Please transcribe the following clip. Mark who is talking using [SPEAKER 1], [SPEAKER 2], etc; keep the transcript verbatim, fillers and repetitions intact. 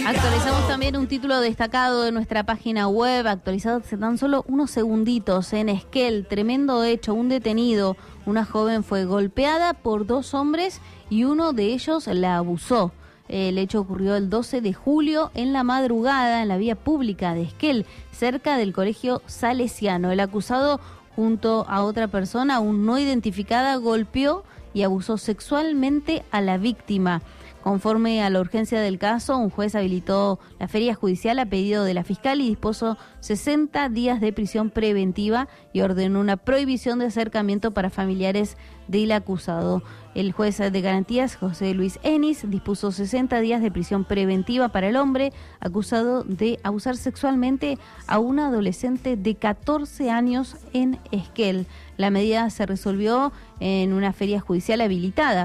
[SPEAKER 1] Actualizamos también un título destacado de nuestra página web, actualizado hace tan solo unos segunditos. En Esquel, tremendo hecho, un detenido, una joven fue golpeada por dos hombres y uno de ellos la abusó. El hecho ocurrió el doce de julio en la madrugada en la vía pública de Esquel, cerca del colegio Salesiano. El acusado, junto a otra persona aún no identificada, golpeó y abusó sexualmente a la víctima. Conforme a la urgencia del caso, un juez habilitó la feria judicial a pedido de la fiscal y dispuso sesenta días de prisión preventiva y ordenó una prohibición de acercamiento para familiares del acusado. El juez de garantías, José Luis Enis, dispuso sesenta días de prisión preventiva para el hombre acusado de abusar sexualmente a una adolescente de catorce años en Esquel. La medida se resolvió en una feria judicial habilitada.